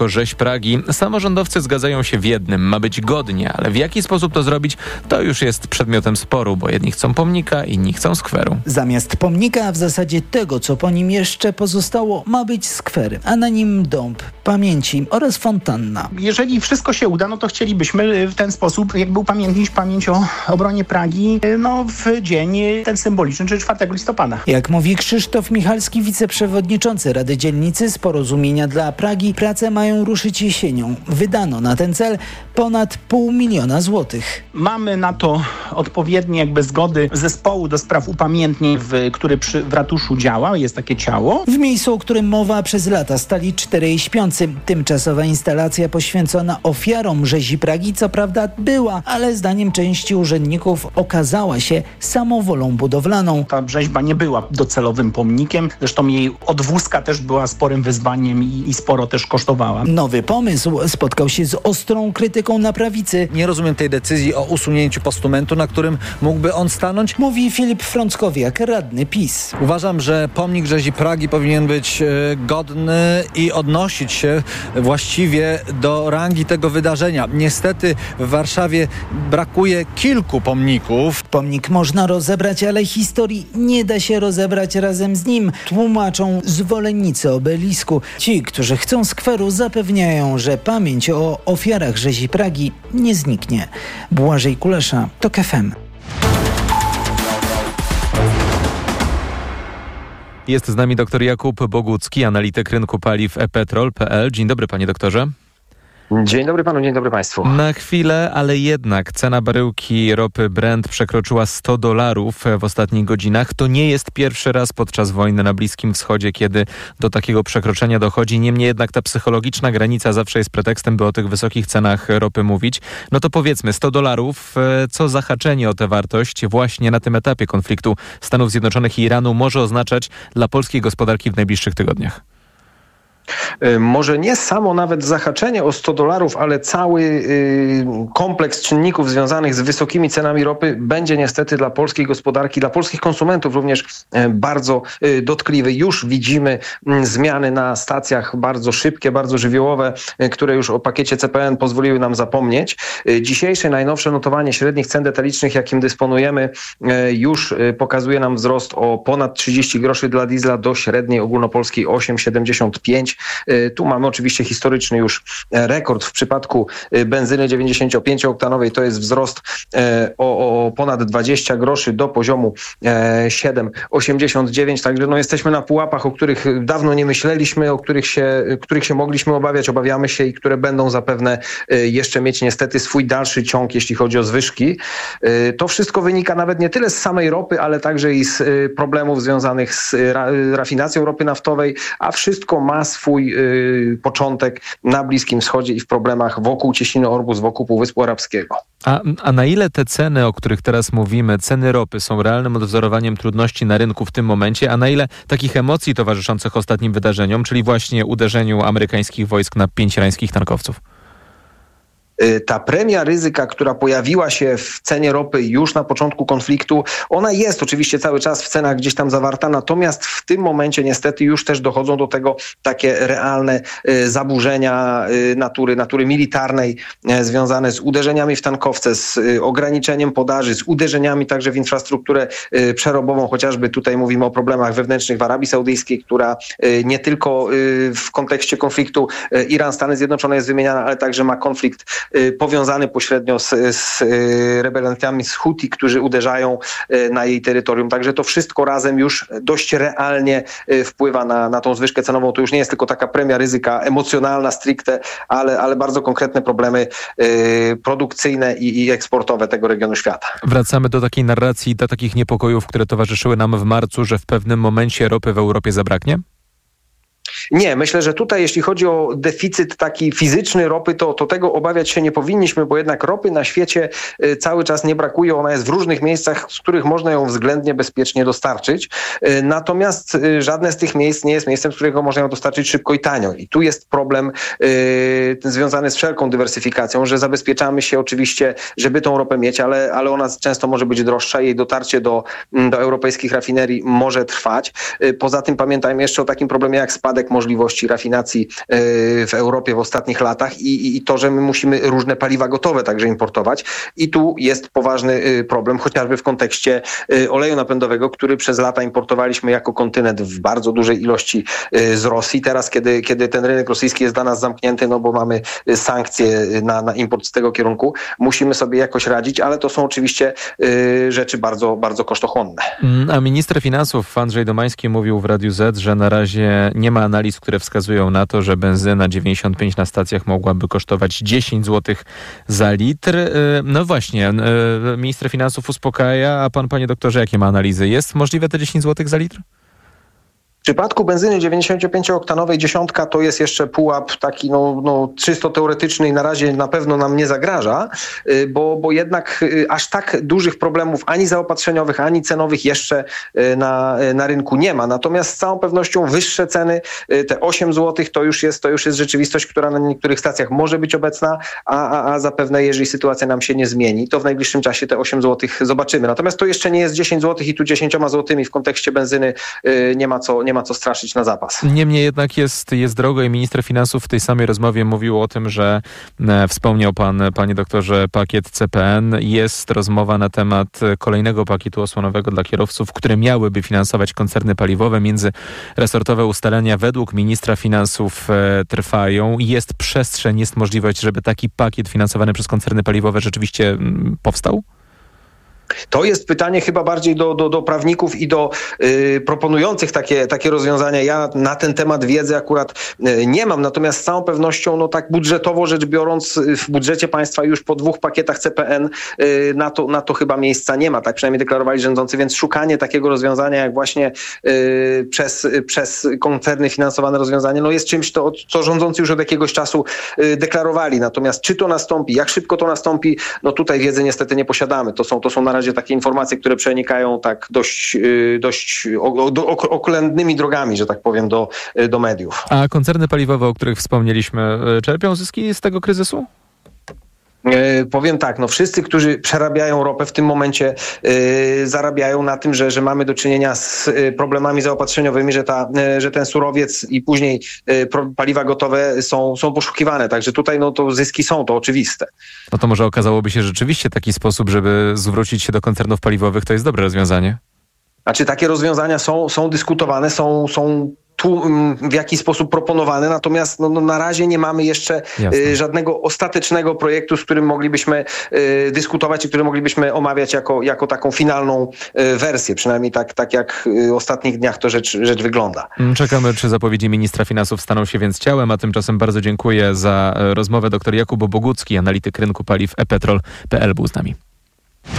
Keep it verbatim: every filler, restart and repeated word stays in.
Rzeź Pragi. Samorządowcy zgadzają się w jednym, ma być godnie, ale w jaki sposób to zrobić, to już jest przedmiotem sporu, bo jedni chcą pomnika, inni chcą skweru. Zamiast pomnika, a w zasadzie tego, co po nim jeszcze pozostało, ma być skwer, a na nim dąb pamięci oraz fontanna. Jeżeli wszystko się uda, no to chcielibyśmy w ten sposób jakby upamiętnić pamięć o obronie Pragi no, w dzień ten symboliczny, czyli czwartego listopada. Jak mówi Krzysztof Michalski, wiceprzewodniczący Rady Dzielnicy z Porozumienia dla Pragi, prace mają ruszyć jesienią. Wydano na ten cel ponad pół miliona złotych. Mamy na to odpowiednie jakby zgody zespołu do spraw upamiętnień, w, który przy, w ratuszu działa. Jest takie ciało. W miejscu, o którym mowa, przez lata stali czterej śpiący. Tymczasowa instalacja poświęcona ofiarom rzezi Pragi co prawda była, ale zdaniem części urzędników okazała się samowolą budowlaną. Ta rzeźba nie była docelowym pomnikiem. Zresztą jej odwózka też była sporym wyzwaniem i, i sporo też kosztowała. Nowy pomysł spotkał się z ostrą krytyką na prawicy. Nie rozumiem tej decyzji o usunięciu postumentu, na którym mógłby on stanąć. Mówi Filip Frąckowiak, radny PiS. Uważam, że pomnik rzezi Pragi powinien być e, godny i odnosić się właściwie do rangi tego wydarzenia. Niestety w Warszawie brakuje kilku pomników. Pomnik można rozebrać, ale historii nie da się rozebrać razem z nim, tłumaczą zwolennicy obelisku. Ci, którzy chcą skweru, zapewniają, że pamięć o ofiarach rzezi Pragi nie zniknie. Błażej Kulesza, TOK F M. Jest z nami dr Jakub Bogucki, analityk rynku paliw e petrol kropka p l. Dzień dobry, panie doktorze. Dzień dobry panu, dzień dobry państwu. Na chwilę, ale jednak cena baryłki ropy Brent przekroczyła sto dolarów w ostatnich godzinach. To nie jest pierwszy raz podczas wojny na Bliskim Wschodzie, kiedy do takiego przekroczenia dochodzi. Niemniej jednak ta psychologiczna granica zawsze jest pretekstem, by o tych wysokich cenach ropy mówić. No to powiedzmy, sto dolarów, co zahaczenie o tę wartość właśnie na tym etapie konfliktu Stanów Zjednoczonych i Iranu może oznaczać dla polskiej gospodarki w najbliższych tygodniach? Może nie samo nawet zahaczenie o sto dolarów, ale cały y, kompleks czynników związanych z wysokimi cenami ropy będzie niestety dla polskiej gospodarki, dla polskich konsumentów również y, bardzo y, dotkliwy. Już widzimy y, zmiany na stacjach bardzo szybkie, bardzo żywiołowe, y, które już o pakiecie C P N pozwoliły nam zapomnieć. Y, dzisiejsze najnowsze notowanie średnich cen detalicznych, jakim dysponujemy, y, już y, pokazuje nam wzrost o ponad trzydzieści groszy dla diesla do średniej ogólnopolskiej osiem siedemdziesiąt pięć. Tu mamy oczywiście historyczny już rekord w przypadku benzyny dziewięćdziesięciopięciooktanowej. To jest wzrost o, o ponad dwadzieścia groszy do poziomu siedem osiemdziesiąt dziewięć. Także no jesteśmy na pułapach, o których dawno nie myśleliśmy, o których się, których się mogliśmy obawiać, obawiamy się i które będą zapewne jeszcze mieć niestety swój dalszy ciąg, jeśli chodzi o zwyżki. To wszystko wynika nawet nie tyle z samej ropy, ale także i z problemów związanych z rafinacją ropy naftowej, a wszystko ma swój y, początek na Bliskim Wschodzie i w problemach wokół Cieśniny Orbus, wokół Półwyspu Arabskiego. A, a na ile te ceny, o których teraz mówimy, ceny ropy są realnym odwzorowaniem trudności na rynku w tym momencie, a na ile takich emocji towarzyszących ostatnim wydarzeniom, czyli właśnie uderzeniu amerykańskich wojsk na pięć irańskich tankowców? Ta premia ryzyka, która pojawiła się w cenie ropy już na początku konfliktu, ona jest oczywiście cały czas w cenach gdzieś tam zawarta, natomiast w tym momencie niestety już też dochodzą do tego takie realne zaburzenia natury, natury militarnej związane z uderzeniami w tankowce, z ograniczeniem podaży, z uderzeniami także w infrastrukturę przerobową. Chociażby tutaj mówimy o problemach wewnętrznych w Arabii Saudyjskiej, która nie tylko w kontekście konfliktu Iran-Stany Zjednoczone jest wymieniana, ale także ma konflikt powiązany pośrednio z, z rebeliantami z Huti, którzy uderzają na jej terytorium. Także to wszystko razem już dość realnie wpływa na, na tą zwyżkę cenową. To już nie jest tylko taka premia ryzyka emocjonalna stricte, ale, ale bardzo konkretne problemy y, produkcyjne i, i eksportowe tego regionu świata. Wracamy do takiej narracji, do takich niepokojów, które towarzyszyły nam w marcu, że w pewnym momencie ropy w Europie zabraknie? Nie, myślę, że tutaj jeśli chodzi o deficyt taki fizyczny ropy, to, to tego obawiać się nie powinniśmy, bo jednak ropy na świecie y, cały czas nie brakuje. Ona jest w różnych miejscach, z których można ją względnie bezpiecznie dostarczyć. Y, natomiast y, żadne z tych miejsc nie jest miejscem, z którego można ją dostarczyć szybko i tanio. I tu jest problem y, związany z wszelką dywersyfikacją, że zabezpieczamy się oczywiście, żeby tą ropę mieć, ale, ale ona często może być droższa. Jej dotarcie do, do europejskich rafinerii może trwać. Y, poza tym pamiętajmy jeszcze o takim problemie jak spadek spadek możliwości rafinacji w Europie w ostatnich latach i, i to, że my musimy różne paliwa gotowe także importować. I tu jest poważny problem, chociażby w kontekście oleju napędowego, który przez lata importowaliśmy jako kontynent w bardzo dużej ilości z Rosji. Teraz, kiedy, kiedy ten rynek rosyjski jest dla nas zamknięty, no bo mamy sankcje na, na import z tego kierunku, musimy sobie jakoś radzić, ale to są oczywiście y, rzeczy bardzo, bardzo kosztochłonne. A minister finansów Andrzej Domański mówił w Radiu Z, że na razie nie ma analiz, które wskazują na to, że benzyna dziewięćdziesiąt pięć na stacjach mogłaby kosztować dziesięć złotych za litr. No właśnie, minister finansów uspokaja, a pan, panie doktorze, jakie ma analizy? Jest możliwe te dziesięć złotych za litr? W przypadku benzyny dziewięćdziesięciopięcioktanowej dziesiątka to jest jeszcze pułap taki no, no, czysto teoretyczny i na razie na pewno nam nie zagraża, bo, bo jednak aż tak dużych problemów ani zaopatrzeniowych, ani cenowych jeszcze na, na rynku nie ma. Natomiast z całą pewnością wyższe ceny, te osiem złotych to już jest, to już jest rzeczywistość, która na niektórych stacjach może być obecna, a, a, a zapewne jeżeli sytuacja nam się nie zmieni, to w najbliższym czasie te osiem złotych zobaczymy. Natomiast to jeszcze nie jest dziesięć złotych i tu dziesięcioma złotymi w kontekście benzyny nie ma co, nie ma co straszyć na zapas. Niemniej jednak jest, jest drogo i minister finansów w tej samej rozmowie mówił o tym, że e, wspomniał pan, panie doktorze, pakiet C P N. Jest rozmowa na temat kolejnego pakietu osłonowego dla kierowców, które miałyby finansować koncerny paliwowe. Międzyresortowe ustalenia według ministra finansów e, trwają. Jest przestrzeń, jest możliwość, żeby taki pakiet finansowany przez koncerny paliwowe rzeczywiście m, powstał? To jest pytanie chyba bardziej do, do, do prawników i do y, proponujących takie, takie rozwiązania. Ja na ten temat wiedzy akurat y, nie mam, natomiast z całą pewnością, no tak budżetowo rzecz biorąc, w budżecie państwa już po dwóch pakietach C P N y, na, to, na to chyba miejsca nie ma. Tak przynajmniej deklarowali rządzący, więc szukanie takiego rozwiązania jak właśnie y, przez, y, przez koncerny finansowane rozwiązanie, no jest czymś, to, co rządzący już od jakiegoś czasu y, deklarowali. Natomiast czy to nastąpi, jak szybko to nastąpi, no tutaj wiedzy niestety nie posiadamy. To są, to są na razie takie informacje, które przenikają tak dość, dość okrętnymi drogami, że tak powiem, do, do mediów. A koncerny paliwowe, o których wspomnieliśmy, czerpią zyski z tego kryzysu? Yy, powiem tak, no wszyscy, którzy przerabiają ropę w tym momencie yy, zarabiają na tym, że, że mamy do czynienia z yy, problemami zaopatrzeniowymi, że, ta, yy, że ten surowiec i później yy, paliwa gotowe są, są poszukiwane. Także tutaj no to zyski są, to oczywiste. No to może okazałoby się rzeczywiście taki sposób, żeby zwrócić się do koncernów paliwowych, to jest dobre rozwiązanie? Znaczy takie rozwiązania są, są dyskutowane, są, są tu w jakiś sposób proponowane, natomiast no, no, na razie nie mamy jeszcze y, żadnego ostatecznego projektu, z którym moglibyśmy y, dyskutować i który moglibyśmy omawiać jako, jako taką finalną y, wersję. Przynajmniej tak, tak jak w ostatnich dniach to rzecz, rzecz wygląda. Czekamy, czy zapowiedzi ministra finansów staną się więc ciałem, a tymczasem bardzo dziękuję za rozmowę. Doktor Jakub Bogucki, analityk rynku paliw e petrol kropka p l był z nami.